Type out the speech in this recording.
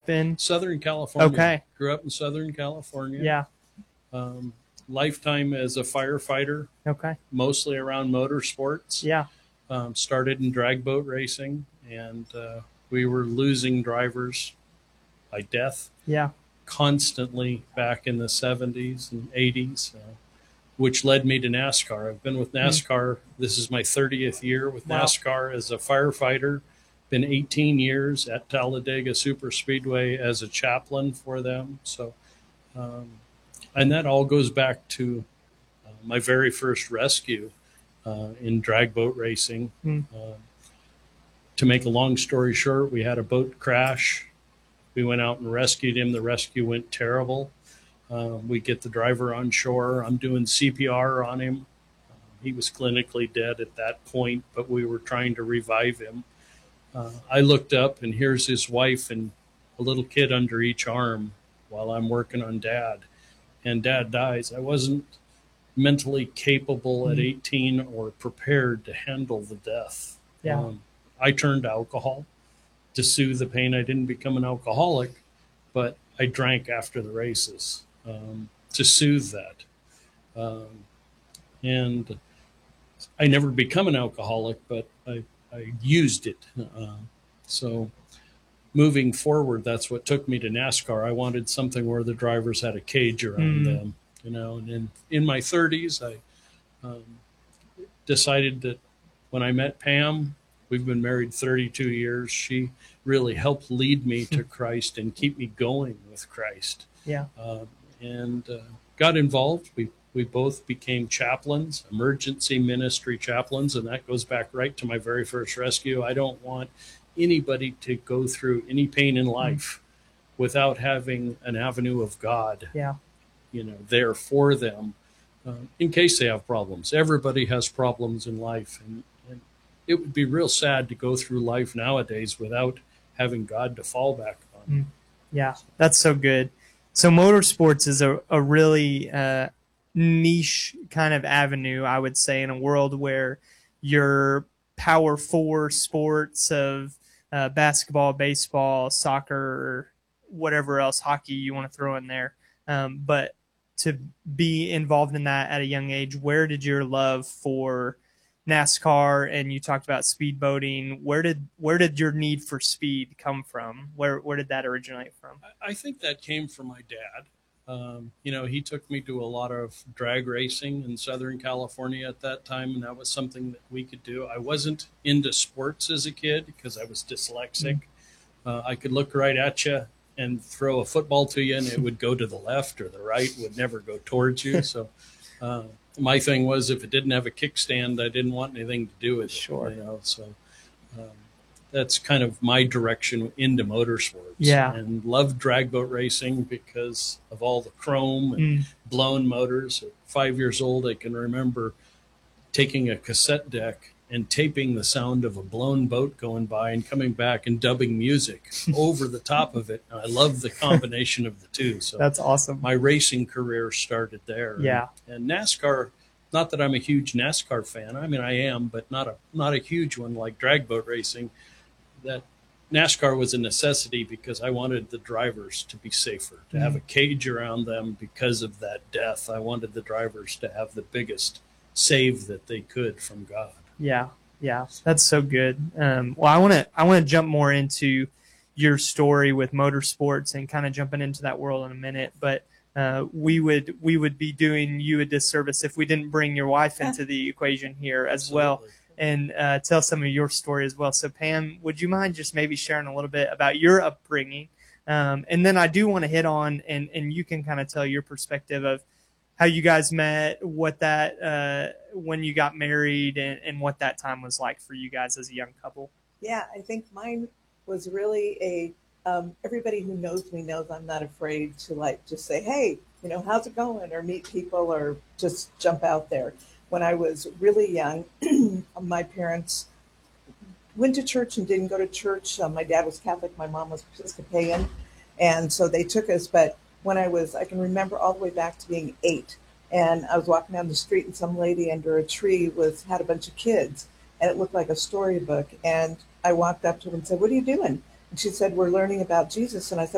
in Southern California. Okay. Grew up in Southern California. Yeah. Lifetime as a firefighter, Okay. mostly around motorsports. Yeah. Started in drag boat racing, and we were losing drivers by death Yeah. constantly back in the 70s and 80s, which led me to NASCAR. I've been with NASCAR. This is my 30th year with Wow. NASCAR as a firefighter. Been 18 years at Talladega Super Speedway as a chaplain for them. So, and that all goes back to my very first rescue in drag boat racing. Mm. To make a long story short, we had a boat crash. We went out and rescued him. The rescue went terrible. We get the driver on shore. I'm doing CPR on him. He was clinically dead at that point, but we were trying to revive him. I looked up, and here's his wife and a little kid under each arm while I'm working on Dad. And Dad dies. I wasn't mentally capable at 18 or prepared to handle the death. Yeah. I turned to alcohol to soothe the pain. I didn't become an alcoholic, but I drank after the races to soothe that. And I never become an alcoholic, but I used it. So moving forward, that's what took me to NASCAR. I wanted something where the drivers had a cage around them, you know. And in my 30s, I decided that when I met Pam, we've been married 32 years. She really helped lead me to Christ and keep me going with Christ. Yeah. And got involved. We both became chaplains, emergency ministry chaplains, and that goes back right to my very first rescue. I don't want anybody to go through any pain in life without having an avenue of God, Yeah. you know, there for them in case they have problems. Everybody has problems in life, and it would be real sad to go through life nowadays without having God to fall back on. Yeah, that's so good. So motorsports is a really niche kind of avenue, I would say, in a world where your Power Four sports of basketball, baseball, soccer, or whatever else, hockey you want to throw in there. But to be involved in that at a young age, where did your love for NASCAR, and you talked about speedboating, where did your need for speed come from? Where did that originate from? I think that came from my dad. You know, he took me to a lot of drag racing in Southern California at that time, and that was something that we could do. I wasn't into sports as a kid because I was dyslexic. I could look right at you and throw a football to you, and it would go to the left or the right, would never go towards you. So my thing was, if it didn't have a kickstand, I didn't want anything to do with it. Sure. You know, so that's kind of my direction into motorsports. Yeah. And loved drag boat racing because of all the chrome and blown motors. At 5 years old, I can remember taking a cassette deck and taping the sound of a blown boat going by and coming back and dubbing music over the top of it. And I love the combination of the two. So that's awesome. My racing career started there. Yeah. And NASCAR, not that I'm a huge NASCAR fan. I mean, I am, but not a huge one like drag boat racing. That NASCAR was a necessity because I wanted the drivers to be safer, to have a cage around them because of that death. I wanted the drivers to have the biggest save that they could from God. Yeah, that's so good. Well, I want to jump more into your story with motorsports and kind of jumping into that world in a minute, but we would be doing you a disservice if we didn't bring your wife into the equation here as Absolutely. well. And tell some of your story as well. So, Pam, would you mind just maybe sharing a little bit about your upbringing? And then I do want to hit on, and you can kind of tell your perspective of how you guys met, what that when you got married, and what that time was like for you guys as a young couple. Yeah, I think mine was really everybody who knows me knows I'm not afraid to just say, hey, you know, how's it going? Or meet people or just jump out there. When I was really young, my parents went to church and didn't go to church. My dad was Catholic, my mom was Episcopalian, and so they took us. But when I can remember all the way back to being 8, and I was walking down the street, and some lady under a tree had a bunch of kids, and it looked like a storybook. And I walked up to her and said, "What are you doing?" And she said, "We're learning about Jesus." And I said,